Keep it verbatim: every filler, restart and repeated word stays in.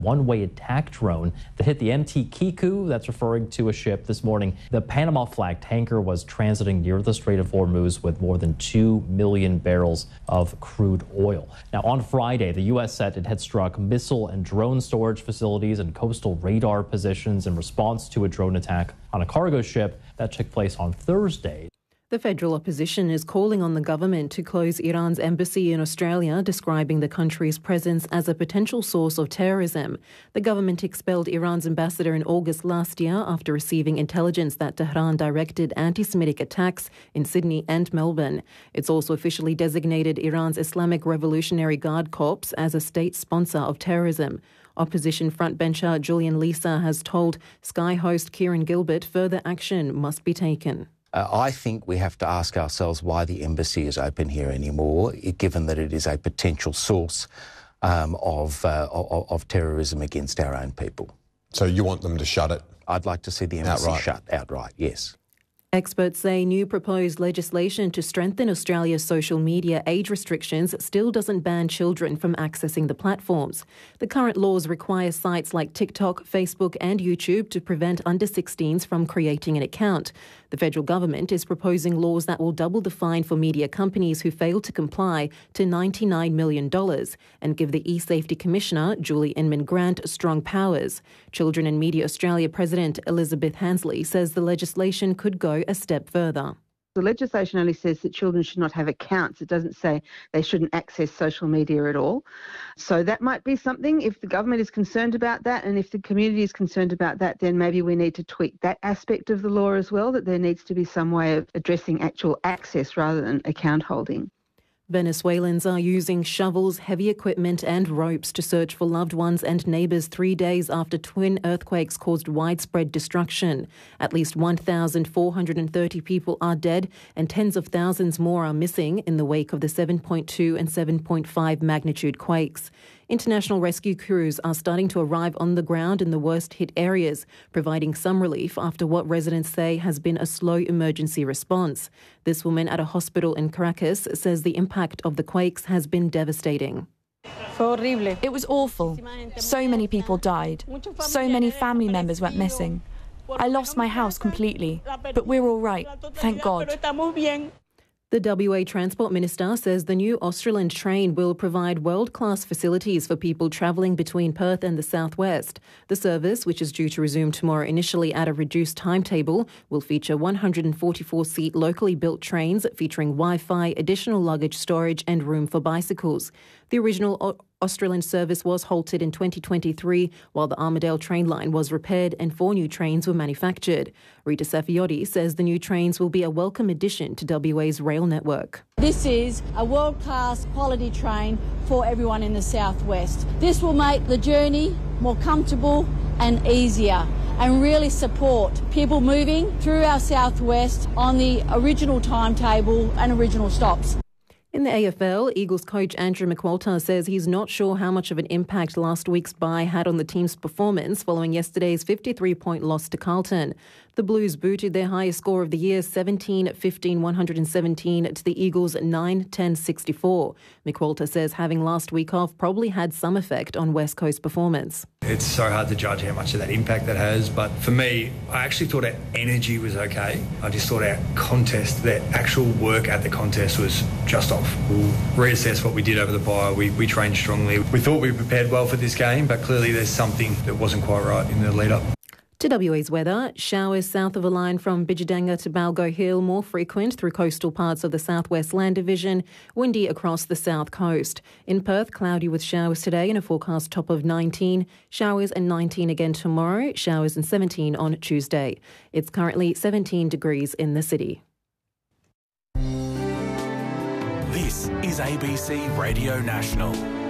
one-way attack drone that hit the M T Kiku, that's referring to a ship this morning. The Panama flag tanker was transiting near the Strait of Hormuz with more than two million barrels of crude oil. Now, on Friday, the U S said it had struck missile and drone storage facilities and coastal radar positions in response to a drone attack on a cargo ship that took place on Thursday. The federal opposition is calling on the government to close Iran's embassy in Australia, describing the country's presence as a potential source of terrorism. The government expelled Iran's ambassador in August last year after receiving intelligence that Tehran directed anti-Semitic attacks in Sydney and Melbourne. It's also officially designated Iran's Islamic Revolutionary Guard Corps as a state sponsor of terrorism. Opposition frontbencher Julian Leeser has told Sky host Kieran Gilbert further action must be taken. Uh, I think we have to ask ourselves why the embassy is open here anymore, given that it is a potential source um, of, uh, of of terrorism against our own people. So you want them to shut it? I'd like to see the embassy outright. shut outright, yes. Experts say new proposed legislation to strengthen Australia's social media age restrictions still doesn't ban children from accessing the platforms. The current laws require sites like TikTok, Facebook and YouTube to prevent under sixteens from creating an account. The federal government is proposing laws that will double the fine for media companies who fail to comply to ninety-nine million dollars and give the eSafety Commissioner, Julie Inman-Grant, strong powers. Children and Media Australia President Elizabeth Hansley says the legislation could go a step further. The legislation only says that children should not have accounts. It doesn't say they shouldn't access social media at all. So that might be something. If the government is concerned about that and if the community is concerned about that, then maybe we need to tweak that aspect of the law as well, that there needs to be some way of addressing actual access rather than account holding. Venezuelans are using shovels, heavy equipment and ropes to search for loved ones and neighbours three days after twin earthquakes caused widespread destruction. At least one thousand four hundred thirty people are dead and tens of thousands more are missing in the wake of the seven point two and seven point five magnitude quakes. International rescue crews are starting to arrive on the ground in the worst-hit areas, providing some relief after what residents say has been a slow emergency response. This woman at a hospital in Caracas says the impact of the quakes has been devastating. It was awful. So many people died. So many family members went missing. I lost my house completely, but we're all right, thank God. The W A Transport Minister says the new Australand train will provide world-class facilities for people travelling between Perth and the southwest. The service, which is due to resume tomorrow initially at a reduced timetable, will feature one hundred forty-four seat locally built trains featuring Wi-Fi, additional luggage storage and room for bicycles. The original o- Australian service was halted in twenty twenty-three while the Armidale train line was repaired and four new trains were manufactured. Rita Safiotti says the new trains will be a welcome addition to W A's rail network. This is a world-class quality train for everyone in the southwest. This will make the journey more comfortable and easier and really support people moving through our southwest on the original timetable and original stops. In the A F L, Eagles coach Andrew McQualter says he's not sure how much of an impact last week's bye had on the team's performance following yesterday's fifty-three point loss to Carlton. The Blues booted their highest score of the year, seventeen fifteen one hundred seventeen, to the Eagles' nine ten sixty-four. McQualter says having last week off probably had some effect on West Coast performance. It's so hard to judge how much of that impact that has, but for me, I actually thought our energy was okay. I just thought our contest, the actual work at the contest was just off. We'll reassess what we did over the bye. We, we trained strongly. We thought we prepared well for this game, but clearly there's something that wasn't quite right in the lead-up. To W A's weather, showers south of a line from Bidjadanga to Balgo Hill, more frequent through coastal parts of the southwest land division, windy across the south coast. In Perth, cloudy with showers today and a forecast top of nineteen, showers and nineteen again tomorrow, showers and seventeen on Tuesday. It's currently seventeen degrees in the city. This is A B C Radio National.